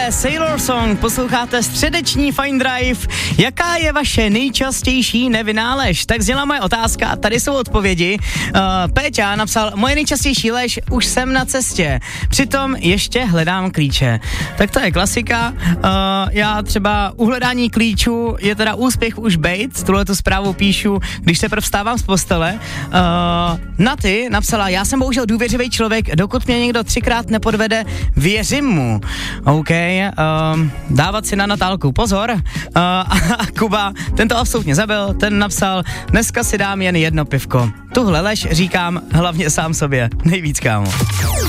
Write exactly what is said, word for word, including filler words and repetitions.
pánové, Sailor Song, posloucháte středeční Fine Drive. Jaká je vaše nejčastější nevinná lež? Tak zněla moje otázka, tady jsou odpovědi. Uh, Péťa napsal, moje nejčastější lež, už jsem na cestě, přitom ještě hledám klíče. Tak to je klasika. Uh, já třeba u hledání klíčů je teda úspěch už bejt, tuhletu zprávu píšu, když teprve vstávám z postele. Uh, Naty napsala, já jsem bohužel důvěřivý člověk, dokud mě někdo třikrát nepodvede, věřím mu. OK, um, dávat si na Natálku pozor. Uh, a Kuba, ten to absolutně zabil, ten napsal, dneska si dám jen jedno pivko. Tuhle lež říkám hlavně sám sobě. Nejvíc, kámo.